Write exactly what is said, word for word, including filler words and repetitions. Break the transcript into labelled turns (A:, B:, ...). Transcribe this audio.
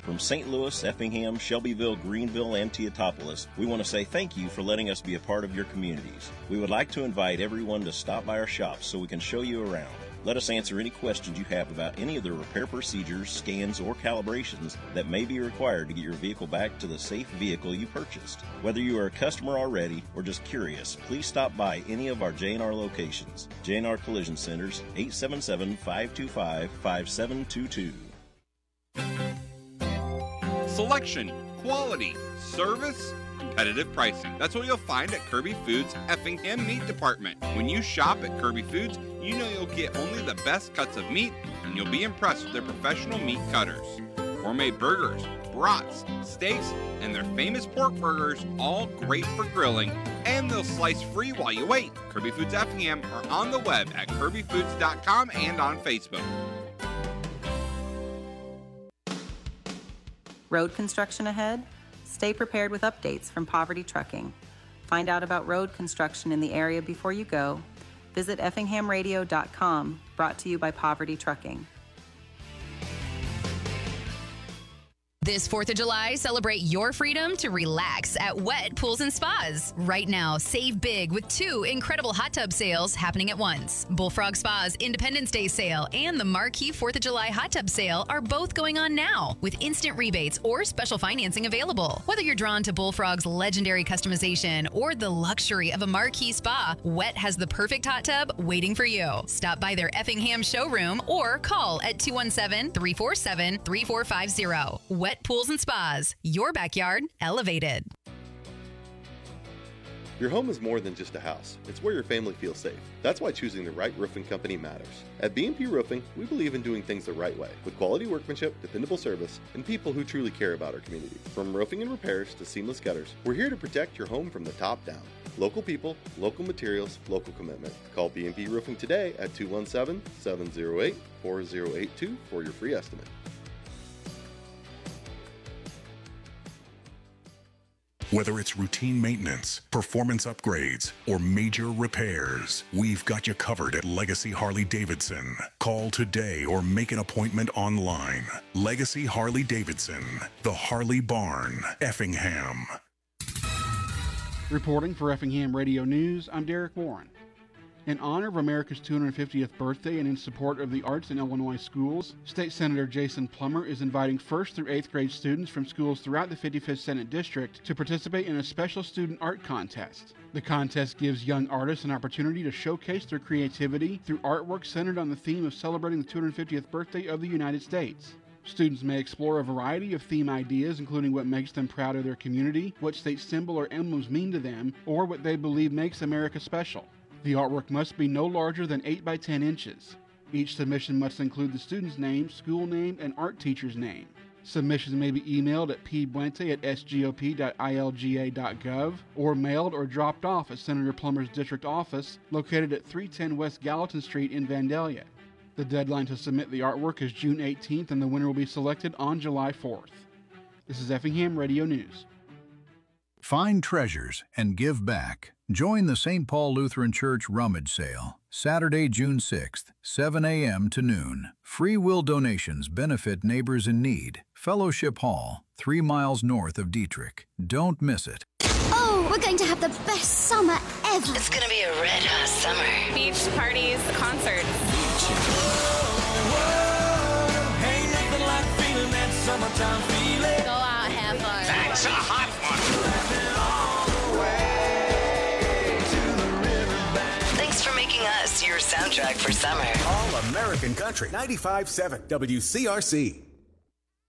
A: From Saint Louis, Effingham, Shelbyville, Greenville, and Teotopolis, we want to say thank you for letting us be a part of your communities. We would like to invite everyone to stop by our shops so we can show you around. Let us answer any questions you have about any of the repair procedures, scans, or calibrations that may be required to get your vehicle back to the safe vehicle you purchased. Whether you are a customer already or just curious, please stop by any of our J and R locations. J and R Collision Centers, eight seven seven, five two five, five seven two two.
B: Selection, quality, service, competitive pricing. That's what you'll find at Kirby Foods Effingham Meat Department. When you shop at Kirby Foods, you know you'll get only the best cuts of meat, and you'll be impressed with their professional meat cutters. Gourmet burgers, brats, steaks, and their famous pork burgers, all great for grilling, and they'll slice free while you wait. Kirby Foods Effingham are on the web at kirby foods dot com and on Facebook.
C: Road construction ahead? Stay prepared with updates from Poverty Trucking. Find out about road construction in the area before you go. Visit effingham radio dot com, brought to you by Poverty Trucking.
D: This fourth of July, celebrate your freedom to relax at Wet Pools and Spas. Right now, save big with two incredible hot tub sales happening at once. Bullfrog Spa's Independence Day sale and the Marquee fourth of July hot tub sale are both going on now with instant rebates or special financing available. Whether you're drawn to Bullfrog's legendary customization or the luxury of a Marquee Spa, Wet has the perfect hot tub waiting for you. Stop by their Effingham showroom or call at two one seven, three four seven, three four five zero. Wet Pools and Spas, your backyard elevated.
E: Your home is more than just a house. It's where your family feels safe. That's why choosing the right roofing company matters. At B and P Roofing, we believe in doing things the right way, with quality workmanship, dependable service, and people who truly care about our community. From roofing and repairs to seamless gutters, we're here to protect your home from the top down. Local people, local materials, local commitment. Call B and P Roofing today at two one seven, seven zero eight, four zero eight two for your free estimate.
F: Whether it's routine maintenance, performance upgrades, or major repairs, we've got you covered at Legacy Harley-Davidson. Call today or make an appointment online. Legacy Harley-Davidson, the Harley Barn, Effingham.
G: Reporting for Effingham Radio News, I'm Derek Warren. In honor of America's two hundred fiftieth birthday and in support of the arts in Illinois schools, State Senator Jason Plummer is inviting first through eighth grade students from schools throughout the fifty-fifth Senate District to participate in a special student art contest. The contest gives young artists an opportunity to showcase their creativity through artwork centered on the theme of celebrating the two hundred fiftieth birthday of the United States. Students may explore a variety of theme ideas, including what makes them proud of their community, what state symbol or emblems mean to them, or what they believe makes America special. The artwork must be no larger than eight by ten inches. Each submission must include the student's name, school name, and art teacher's name. Submissions may be emailed at p buente at s g o p dot i l g a dot gov or mailed or dropped off at Senator Plummer's district office located at three ten West Gallatin Street in Vandalia. The deadline to submit the artwork is June eighteenth and the winner will be selected on July fourth. This is Effingham Radio News.
H: Find treasures and give back. Join the Saint Paul Lutheran Church Rummage Sale, Saturday, June sixth, seven a.m. to noon. Free will donations benefit neighbors in need. Fellowship Hall, three miles north of Dietrich. Don't miss it.
I: Oh, we're going to have the best summer ever.
J: It's going to be a red hot summer.
K: Beach parties, concerts.
L: Ain't nothing like feeling that summertime feeling.
K: Go out, have fun.
L: That's a hot one.
J: Thanks for making us your soundtrack for summer.
M: All American Country, ninety-five point seven W C R C.